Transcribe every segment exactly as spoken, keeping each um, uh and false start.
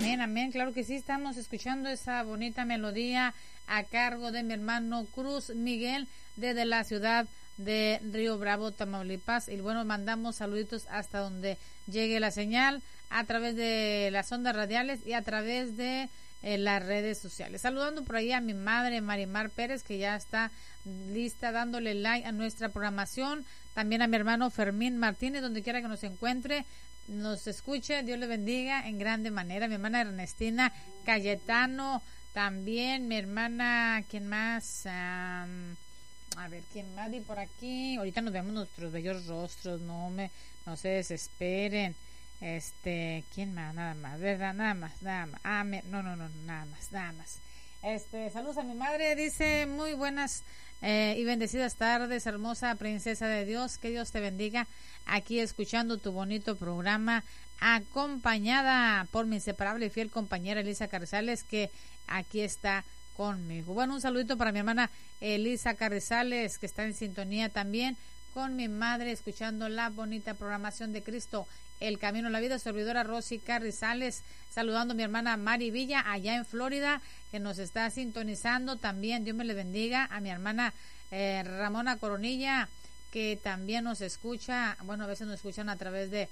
Amén, amén, claro que sí, estamos escuchando esa bonita melodía a cargo de mi hermano Cruz Miguel desde la ciudad de Río Bravo, Tamaulipas. Y bueno, mandamos saluditos hasta donde llegue la señal a través de las ondas radiales y a través de eh, las redes sociales. Saludando por ahí a mi madre Marimar Pérez, que ya está lista dándole like a nuestra programación. También a mi hermano Fermín Martínez, donde quiera que nos encuentre, nos escuche, Dios le bendiga en grande manera. Mi hermana Ernestina Cayetano, también mi hermana, ¿quién más? Um, a ver, ¿quién más di por aquí? Ahorita nos vemos nuestros bellos rostros, no me, no se desesperen. Este, ¿quién más? Nada más, ¿verdad? Nada más, nada más. Ah, me, no, no, no, nada más, nada más. Este, saludos a mi madre, dice, muy buenas eh, y bendecidas tardes, hermosa princesa de Dios, que Dios te bendiga, aquí escuchando tu bonito programa, acompañada por mi inseparable y fiel compañera Elisa Carrizales, que aquí está conmigo. Bueno, un saludito para mi hermana Elisa Carrizales, que está en sintonía también con mi madre, escuchando la bonita programación de Cristo, el Camino a la Vida. Servidora Rosy Carrizales, saludando a mi hermana Mari Villa, allá en Florida, que nos está sintonizando también. Dios me le bendiga. A mi hermana eh, Ramona Coronilla, que también nos escucha, bueno, a veces nos escuchan a través de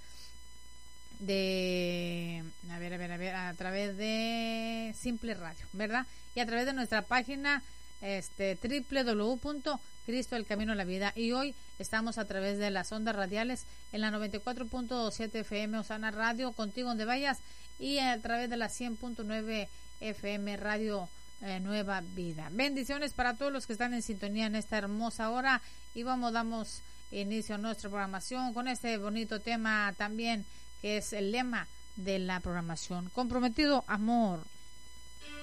de a ver, a ver, a ver, a través de Simple Radio, ¿verdad? Y a través de nuestra página este doble u doble u doble u punto cristo el camino a la vida. Y hoy estamos a través de las ondas radiales en la noventa y cuatro punto siete F M Osana Radio, contigo donde vayas, y a través de la cien punto nueve F M Radio eh, Nueva Vida. Bendiciones para todos los que están en sintonía en esta hermosa hora, y vamos, damos inicio a nuestra programación con este bonito tema también, que es el lema de la programación: comprometido, amor